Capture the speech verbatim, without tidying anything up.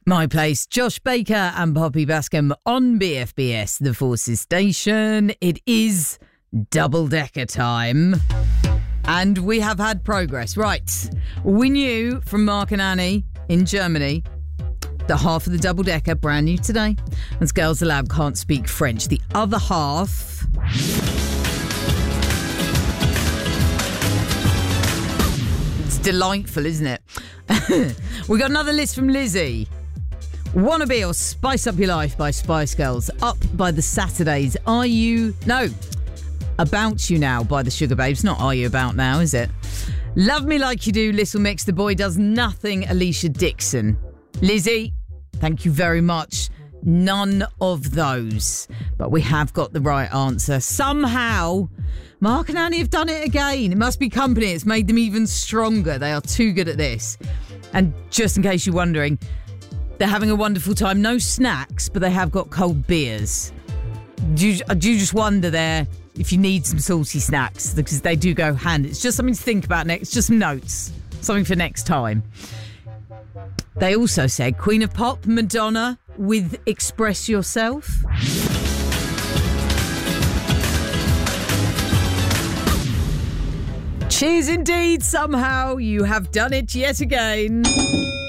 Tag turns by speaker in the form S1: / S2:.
S1: My Place, Josh Baker and Poppy Bascom on B F B S, the Forces Station. It is double-decker time. And we have had progress. Right. We knew from Mark and Annie in Germany that half of the double-decker, brand new today, as Girls Aloud can't speak French. The other half... It's delightful, isn't it? We got another list from Lizzie. Wannabe or Spice Up Your Life by Spice Girls. Up by the Saturdays. Are you... No. About You Now by the Sugar Babes. Not Are You About Now, is it? Love Me Like You Do, Little Mix, The Boy Does Nothing, Alicia Dixon. Lizzie, thank you very much. None of those. But we have got the right answer. Somehow, Mark and Annie have done it again. It must be company. It's made them even stronger. They are too good at this. And just in case you're wondering, they're having a wonderful time. No snacks, but they have got cold beers. Do you, do you just wonder there if you need some salty snacks? Because they do go hand. It's just something to think about next. Just some notes. Something for next time. They also said Queen of Pop, Madonna, with Express Yourself. Cheers indeed. Somehow you have done it yet again.